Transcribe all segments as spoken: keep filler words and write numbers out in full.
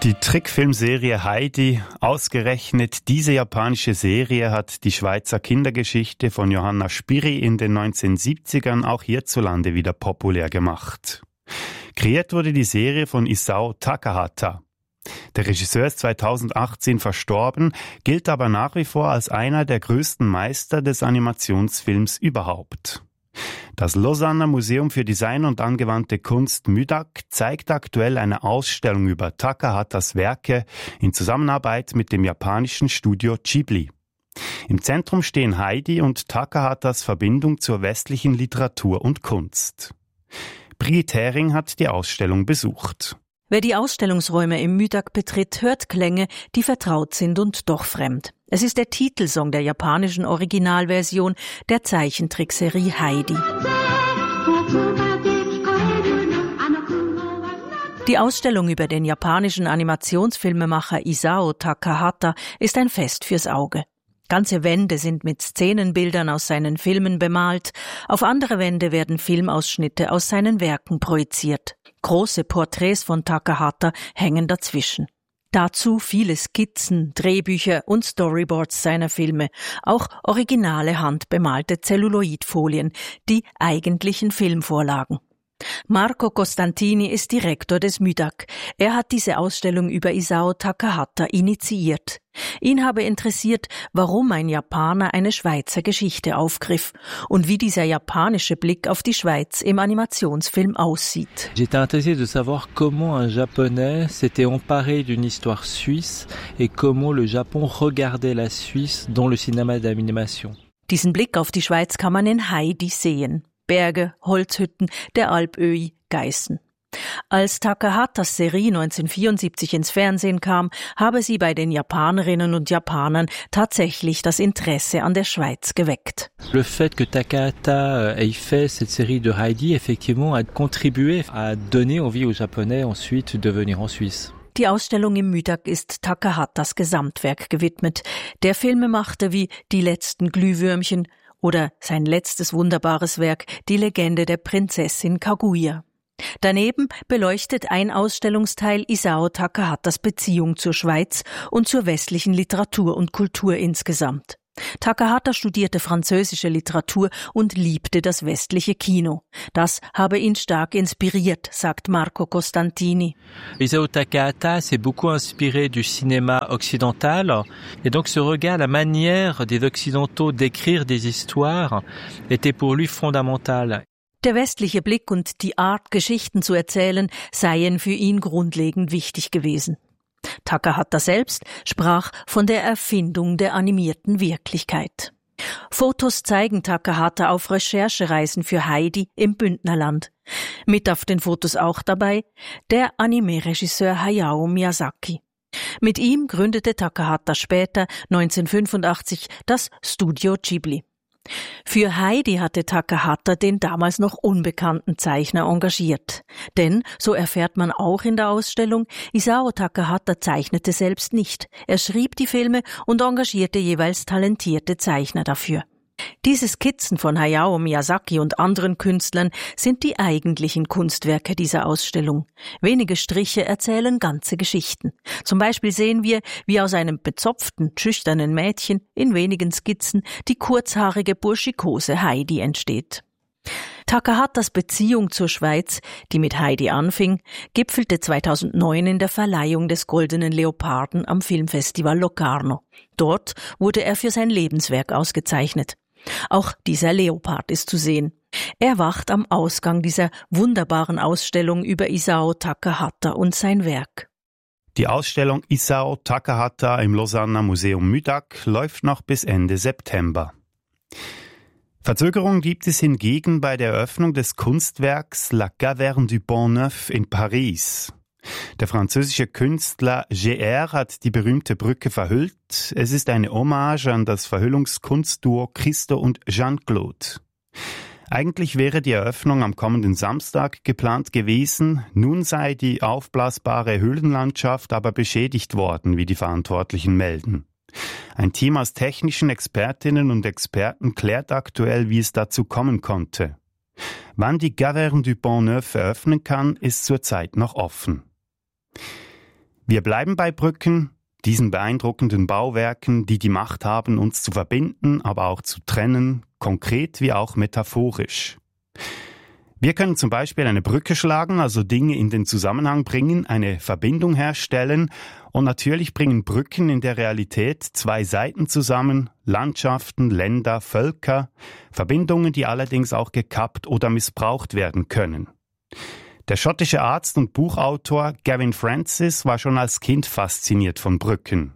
Die Trickfilmserie Heidi, ausgerechnet diese japanische Serie hat die Schweizer Kindergeschichte von Johanna Spyri in den neunzehnhundertsiebzigern auch hierzulande wieder populär gemacht. Kreiert wurde die Serie von Isao Takahata. Der Regisseur ist zweitausendachtzehn verstorben, gilt aber nach wie vor als einer der größten Meister des Animationsfilms überhaupt. Das Lausanner Museum für Design und angewandte Kunst M U D A C zeigt aktuell eine Ausstellung über Takahatas Werke in Zusammenarbeit mit dem japanischen Studio Ghibli. Im Zentrum stehen Heidi und Takahatas Verbindung zur westlichen Literatur und Kunst. Brigitte Hering hat die Ausstellung besucht. Wer die Ausstellungsräume im M U D A C betritt, hört Klänge, die vertraut sind und doch fremd. Es ist der Titelsong der japanischen Originalversion der Zeichentrickserie Heidi. Die Ausstellung über den japanischen Animationsfilmemacher Isao Takahata ist ein Fest fürs Auge. Ganze Wände sind mit Szenenbildern aus seinen Filmen bemalt, auf andere Wände werden Filmausschnitte aus seinen Werken projiziert. Große Porträts von Takahata hängen dazwischen. Dazu viele Skizzen, Drehbücher und Storyboards seiner Filme, auch originale handbemalte Zelluloidfolien, die eigentlichen Filmvorlagen. Marco Costantini ist Direktor des M U D A C. Er hat diese Ausstellung über Isao Takahata initiiert. Ihn habe interessiert, warum ein Japaner eine Schweizer Geschichte aufgriff und wie dieser japanische Blick auf die Schweiz im Animationsfilm aussieht. J'étais intéressé de savoir comment un Japonais s'était emparé d'une histoire suisse et comment le Japon regardait la Suisse dans le cinéma d'animation. Diesen Blick auf die Schweiz kann man in Heidi sehen. Berge, Holzhütten, der Alpöhi, Geißen. Als Takahatas Serie neunzehnhundertvierundsiebzig ins Fernsehen kam, habe sie bei den Japanerinnen und Japanern tatsächlich das Interesse an der Schweiz geweckt. Le fait que Takahata ait fait cette série de Heidi, effectivement, a contribué à donner envie aux Japonais ensuite de venir en Suisse. Die Ausstellung im M U D A C ist Takahatas Gesamtwerk gewidmet. Der Filme machte wie Die letzten Glühwürmchen oder sein letztes wunderbares Werk, Die Legende der Prinzessin Kaguya. Daneben beleuchtet ein Ausstellungsteil Isao Takahatas Beziehung zur Schweiz und zur westlichen Literatur und Kultur insgesamt. Takahata studierte französische Literatur und liebte das westliche Kino. Das habe ihn stark inspiriert, sagt Marco Costantini. Isao Takahata s'est beaucoup inspiré du cinéma occidental et donc ce regard, la manière des Occidentaux d'écrire des histoires était pour lui fondamentale. Der westliche Blick und die Art, Geschichten zu erzählen, seien für ihn grundlegend wichtig gewesen. Takahata selbst sprach von der Erfindung der animierten Wirklichkeit. Fotos zeigen Takahata auf Recherchereisen für Heidi im Bündnerland. Mit auf den Fotos auch dabei der Anime-Regisseur Hayao Miyazaki. Mit ihm gründete Takahata später neunzehnhundertfünfundachtzig das Studio Ghibli. Für Heidi hatte Takahata den damals noch unbekannten Zeichner engagiert. Denn, so erfährt man auch in der Ausstellung, Isao Takahata zeichnete selbst nicht. Er schrieb die Filme und engagierte jeweils talentierte Zeichner dafür. Diese Skizzen von Hayao Miyazaki und anderen Künstlern sind die eigentlichen Kunstwerke dieser Ausstellung. Wenige Striche erzählen ganze Geschichten. Zum Beispiel sehen wir, wie aus einem bezopften, schüchternen Mädchen in wenigen Skizzen die kurzhaarige burschikose Heidi entsteht. Takahatas Beziehung zur Schweiz, die mit Heidi anfing, gipfelte zweitausendneun in der Verleihung des Goldenen Leoparden am Filmfestival Locarno. Dort wurde er für sein Lebenswerk ausgezeichnet. Auch dieser Leopard ist zu sehen. Er wacht am Ausgang dieser wunderbaren Ausstellung über Isao Takahata und sein Werk. Die Ausstellung Isao Takahata im Lausanner Museum M U D A C läuft noch bis Ende September. Verzögerung gibt es hingegen bei der Eröffnung des Kunstwerks La Caverne du Pont Neuf in Paris. Der französische Künstler G R hat die berühmte Brücke verhüllt. Es ist eine Hommage an das Verhüllungskunstduo Christo und Jean-Claude. Eigentlich wäre die Eröffnung am kommenden Samstag geplant gewesen. Nun sei die aufblasbare Höhlenlandschaft aber beschädigt worden, wie die Verantwortlichen melden. Ein Team aus technischen Expertinnen und Experten klärt aktuell, wie es dazu kommen konnte. Wann die Caverne du Pont Neuf eröffnen kann, ist zurzeit noch offen. Wir bleiben bei Brücken, diesen beeindruckenden Bauwerken, die die Macht haben, uns zu verbinden, aber auch zu trennen, konkret wie auch metaphorisch. Wir können zum Beispiel eine Brücke schlagen, also Dinge in den Zusammenhang bringen, eine Verbindung herstellen, und natürlich bringen Brücken in der Realität zwei Seiten zusammen, Landschaften, Länder, Völker, Verbindungen, die allerdings auch gekappt oder missbraucht werden können. Der schottische Arzt und Buchautor Gavin Francis war schon als Kind fasziniert von Brücken.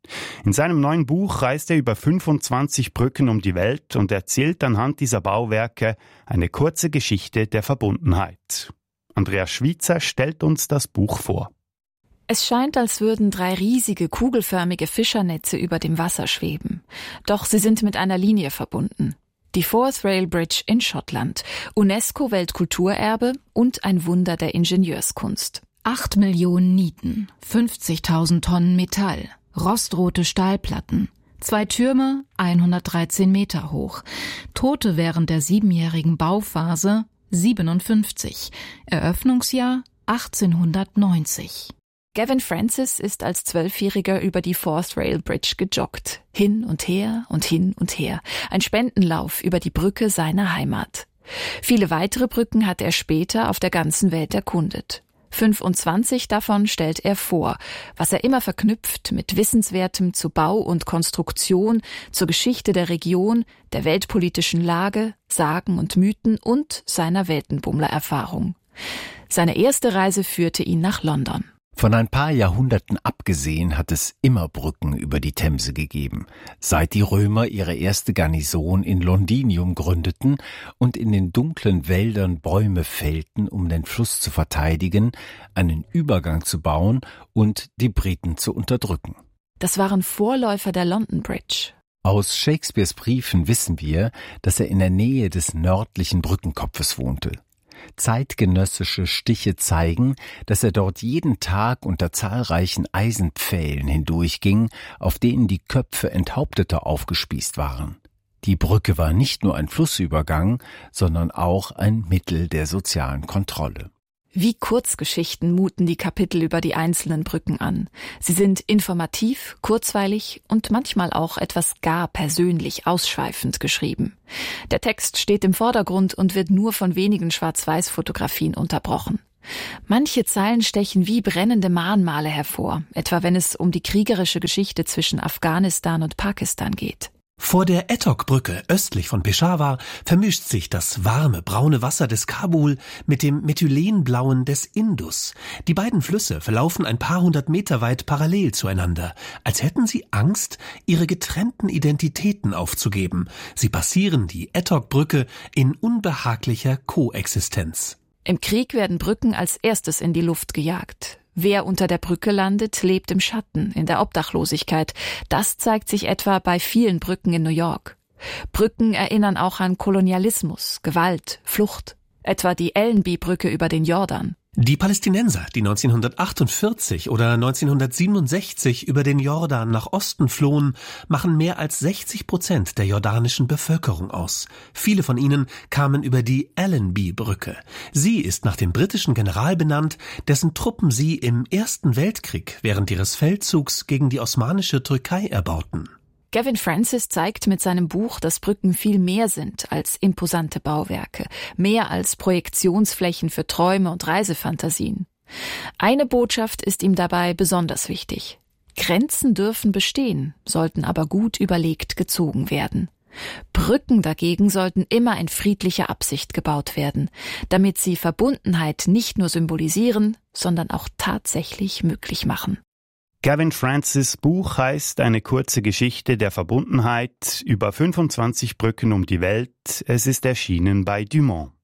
In seinem neuen Buch reist er über fünfundzwanzig Brücken um die Welt und erzählt anhand dieser Bauwerke eine kurze Geschichte der Verbundenheit. Andreas Schweizer stellt uns das Buch vor. Es scheint, als würden drei riesige, kugelförmige Fischernetze über dem Wasser schweben. Doch sie sind mit einer Linie verbunden. Die Forth Rail Bridge in Schottland, UNESCO-Weltkulturerbe und ein Wunder der Ingenieurskunst. Acht Millionen Nieten, fünfzigtausend Tonnen Metall, rostrote Stahlplatten, zwei Türme, hundertdreizehn Meter hoch, Tote während der siebenjährigen Bauphase, siebenundfünfzig, Eröffnungsjahr achtzehnhundertneunzig. Gavin Francis ist als Zwölfjähriger über die Forth Rail Bridge gejoggt. Hin und her und hin und her. Ein Spendenlauf über die Brücke seiner Heimat. Viele weitere Brücken hat er später auf der ganzen Welt erkundet. fünfundzwanzig davon stellt er vor, was er immer verknüpft mit Wissenswertem zu Bau und Konstruktion, zur Geschichte der Region, der weltpolitischen Lage, Sagen und Mythen und seiner Weltenbummler-Erfahrung. Seine erste Reise führte ihn nach London. Von ein paar Jahrhunderten abgesehen hat es immer Brücken über die Themse gegeben, seit die Römer ihre erste Garnison in Londinium gründeten und in den dunklen Wäldern Bäume fällten, um den Fluss zu verteidigen, einen Übergang zu bauen und die Briten zu unterdrücken. Das waren Vorläufer der London Bridge. Aus Shakespeares Briefen wissen wir, dass er in der Nähe des nördlichen Brückenkopfes wohnte. Zeitgenössische Stiche zeigen, dass er dort jeden Tag unter zahlreichen Eisenpfählen hindurchging, auf denen die Köpfe Enthaupteter aufgespießt waren. Die Brücke war nicht nur ein Flussübergang, sondern auch ein Mittel der sozialen Kontrolle. Wie Kurzgeschichten muten die Kapitel über die einzelnen Brücken an. Sie sind informativ, kurzweilig und manchmal auch etwas gar persönlich ausschweifend geschrieben. Der Text steht im Vordergrund und wird nur von wenigen Schwarz-Weiß-Fotografien unterbrochen. Manche Zeilen stechen wie brennende Mahnmale hervor, etwa wenn es um die kriegerische Geschichte zwischen Afghanistan und Pakistan geht. Vor der Ettok-Brücke östlich von Peshawar vermischt sich das warme, braune Wasser des Kabul mit dem methylenblauen des Indus. Die beiden Flüsse verlaufen ein paar hundert Meter weit parallel zueinander, als hätten sie Angst, ihre getrennten Identitäten aufzugeben. Sie passieren die Ettok-Brücke in unbehaglicher Koexistenz. Im Krieg werden Brücken als erstes in die Luft gejagt. Wer unter der Brücke landet, lebt im Schatten, in der Obdachlosigkeit. Das zeigt sich etwa bei vielen Brücken in New York. Brücken erinnern auch an Kolonialismus, Gewalt, Flucht. Etwa die Allenby-Brücke über den Jordan. Die Palästinenser, die neunzehnhundertachtundvierzig oder neunzehnhundertsiebenundsechzig über den Jordan nach Osten flohen, machen mehr als sechzig Prozent der jordanischen Bevölkerung aus. Viele von ihnen kamen über die Allenby-Brücke. Sie ist nach dem britischen General benannt, dessen Truppen sie im Ersten Weltkrieg während ihres Feldzugs gegen die osmanische Türkei erbauten. Gavin Francis zeigt mit seinem Buch, dass Brücken viel mehr sind als imposante Bauwerke, mehr als Projektionsflächen für Träume und Reisefantasien. Eine Botschaft ist ihm dabei besonders wichtig. Grenzen dürfen bestehen, sollten aber gut überlegt gezogen werden. Brücken dagegen sollten immer in friedlicher Absicht gebaut werden, damit sie Verbundenheit nicht nur symbolisieren, sondern auch tatsächlich möglich machen. Gavin Francis' Buch heißt Eine kurze Geschichte der Verbundenheit, über fünfundzwanzig Brücken um die Welt. Es ist erschienen bei Dumont.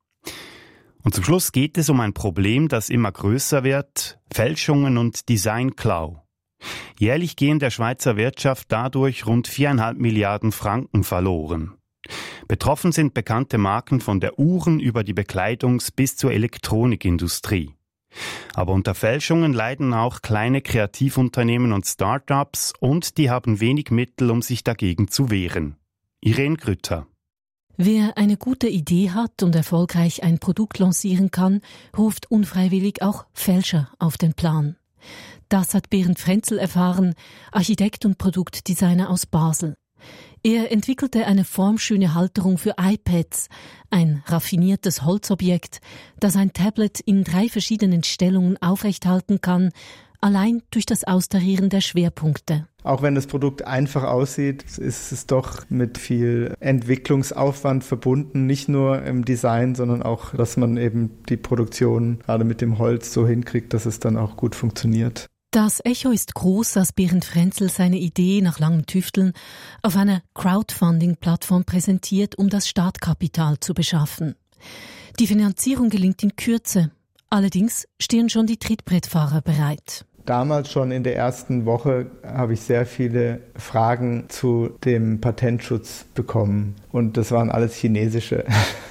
Und zum Schluss geht es um ein Problem, das immer größer wird: Fälschungen und Designklau. Jährlich gehen der Schweizer Wirtschaft dadurch rund viereinhalb Milliarden Franken verloren. Betroffen sind bekannte Marken von der Uhren über die Bekleidungs- bis zur Elektronikindustrie. Aber unter Fälschungen leiden auch kleine Kreativunternehmen und Start-ups, und die haben wenig Mittel, um sich dagegen zu wehren. Irene Grütter. Wer eine gute Idee hat und erfolgreich ein Produkt lancieren kann, ruft unfreiwillig auch Fälscher auf den Plan. Das hat Berend Frenzel erfahren, Architekt und Produktdesigner aus Basel. Er entwickelte eine formschöne Halterung für iPads, ein raffiniertes Holzobjekt, das ein Tablet in drei verschiedenen Stellungen aufrechthalten kann, allein durch das Austarieren der Schwerpunkte. Auch wenn das Produkt einfach aussieht, ist es doch mit viel Entwicklungsaufwand verbunden, nicht nur im Design, sondern auch, dass man eben die Produktion gerade mit dem Holz so hinkriegt, dass es dann auch gut funktioniert. Das Echo ist groß, als Berend Frenzel seine Idee nach langem Tüfteln auf einer Crowdfunding-Plattform präsentiert, um das Startkapital zu beschaffen. Die Finanzierung gelingt in Kürze. Allerdings stehen schon die Trittbrettfahrer bereit. Damals schon in der ersten Woche habe ich sehr viele Fragen zu dem Patentschutz bekommen. Und das waren alles chinesische.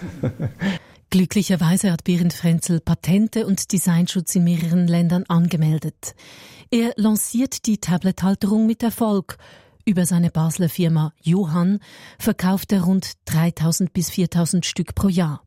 Glücklicherweise hat Berend Frenzel Patente und Designschutz in mehreren Ländern angemeldet. Er lanciert die Tablet-Halterung mit Erfolg. Über seine Basler Firma Johann verkauft er rund dreitausend bis viertausend Stück pro Jahr.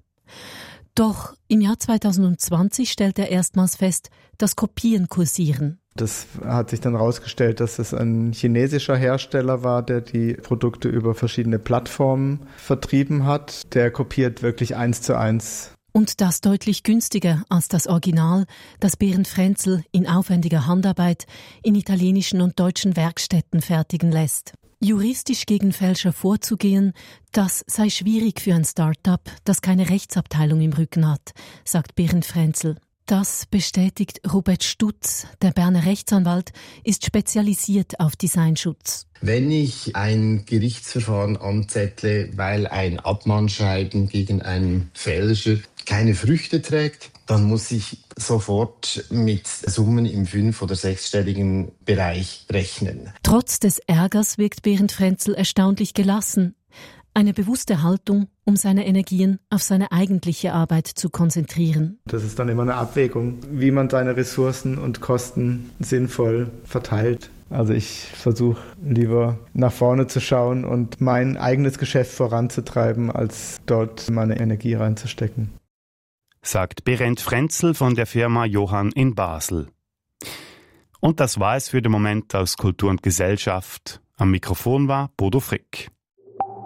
Doch im Jahr zweitausendzwanzig stellt er erstmals fest, dass Kopien kursieren. Das hat sich dann herausgestellt, dass es ein chinesischer Hersteller war, der die Produkte über verschiedene Plattformen vertrieben hat. Der kopiert wirklich eins zu eins. Und das deutlich günstiger als das Original, das Berend Frenzel in aufwendiger Handarbeit in italienischen und deutschen Werkstätten fertigen lässt. Juristisch gegen Fälscher vorzugehen, das sei schwierig für ein Start-up, das keine Rechtsabteilung im Rücken hat, sagt Berend Frenzel. Das bestätigt Robert Stutz. Der Berner Rechtsanwalt ist spezialisiert auf Designschutz. Wenn ich ein Gerichtsverfahren anzettle, weil ein Abmahnschreiben gegen einen Fälscher keine Früchte trägt, dann muss ich sofort mit Summen im fünf- oder sechsstelligen Bereich rechnen. Trotz des Ärgers wirkt Berend Frenzel erstaunlich gelassen. Eine bewusste Haltung, um seine Energien auf seine eigentliche Arbeit zu konzentrieren. Das ist dann immer eine Abwägung, wie man seine Ressourcen und Kosten sinnvoll verteilt. Also ich versuche lieber nach vorne zu schauen und mein eigenes Geschäft voranzutreiben, als dort meine Energie reinzustecken. Sagt Berend Frenzel von der Firma Johann in Basel. Und das war es für den Moment aus Kultur und Gesellschaft. Am Mikrofon war Bodo Frick.